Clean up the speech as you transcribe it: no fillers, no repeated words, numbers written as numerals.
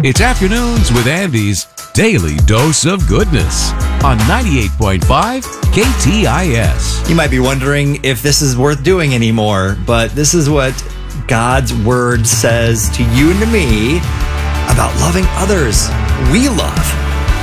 It's Afternoons with Andy's Daily Dose of Goodness on 98.5 KTIS. You might be wondering if this is worth doing anymore, but this is what God's Word says to you and to me about loving others we love.